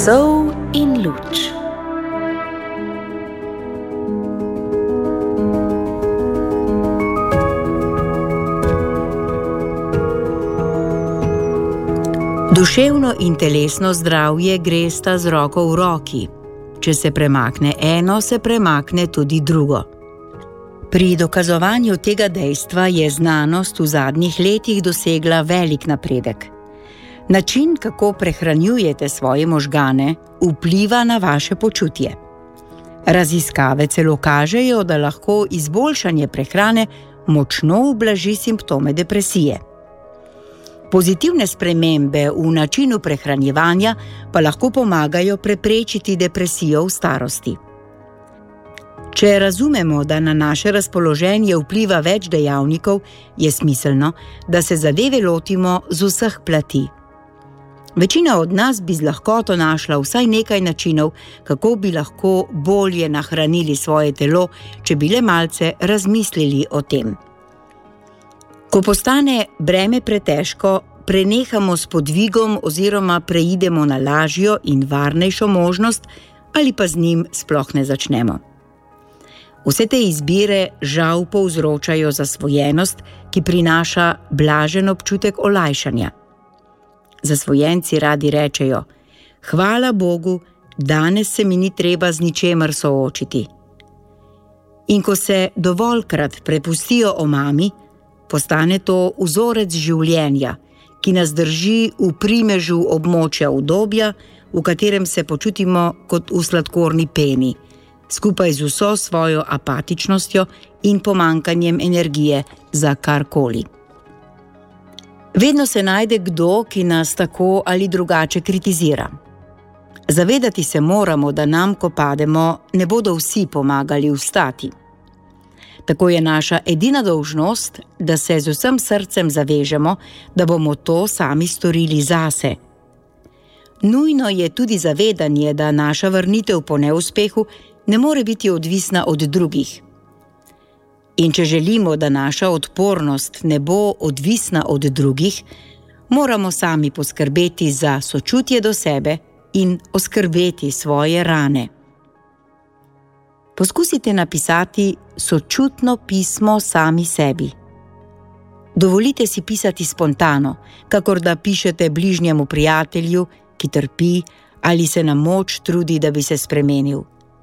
Sol in luč. Duševno in telesno zdravje gresta z roko v roki. Če se premakne eno, se premakne tudi drugo. Pri dokazovanju tega dejstva je znanost v zadnjih letih dosegla velik napredek. Način, kako prehranjujete svoje možgane, vpliva na vaše počutje. Raziskave celo kažejo, da lahko izboljšanje prehrane močno ublaži simptome depresije. Pozitivne spremembe v načinu prehranjevanja pa lahko pomagajo preprečiti depresijo v starosti. Če razumemo, da na naše razpoloženje vpliva več dejavnikov, je smiselno, da se zadeve lotimo z vseh plati. Večina od nas bi z lahkoto našla vsaj nekaj načinov, kako bi lahko bolje nahranili svoje telo, če bi le malce razmislili o tem. Ko postane breme pretežko, prenehamo s podvigom oziroma preidemo na lažjo in varnejšo možnost ali pa z njim sploh ne začnemo. Vse te izbire žal povzročajo zasvojenost, ki prinaša blažen občutek olajšanja. Zasvojenci radi rečejo: hvala Bogu, danes se mi ni treba z ničemer soočiti. In ko se dovolj-krat prepustijo omami, postane to vzorec življenja, ki nas drži v primežu območja udobja, v katerem se počutimo kot v sladkorni peni, skupaj z vso svojo apatičnostjo in pomanjkanjem energije za karkoli. Vedno se najde kdo, ki nas tako ali drugače kritizira. Zavedati se moramo, da nam, ko pademo, ne bodo vsi pomagali vstati. Tako je naša edina dolžnost, da se z vsem srcem zavežemo, da bomo to sami storili zase. Nujno je tudi zavedanje, da naša vrnitev po neuspehu ne more biti odvisna od drugih. In če želimo, da naša odpornost ne bo odvisna od drugih, moramo sami poskrbeti za sočutje do sebe in oskrbeti svoje rane. Poskusite napisati sočutno pismo sami sebi. Dovolite si pisati spontano, kakor da pišete bližnjemu prijatelju, ki trpi ali se na moč trudi, da bi se spremenil.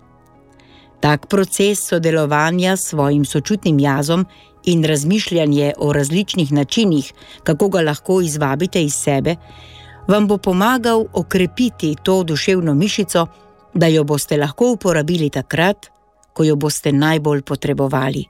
Tak proces sodelovanja s svojim sočutnim jazom in razmišljanje o različnih načinih, kako ga lahko izvabite iz sebe, vam bo pomagal okrepiti to duševno mišico, da jo boste lahko uporabili takrat, ko jo boste najbolj potrebovali.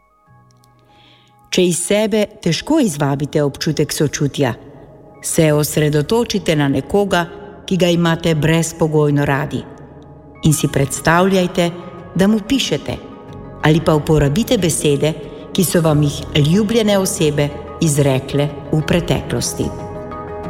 Če iz sebe težko izvabite občutek sočutja, se osredotočite na nekoga, ki ga imate brezpogojno radi, in si predstavljajte, da mu pišete ali pa uporabite besede, ki so vam jih ljubljene osebe izrekle v preteklosti.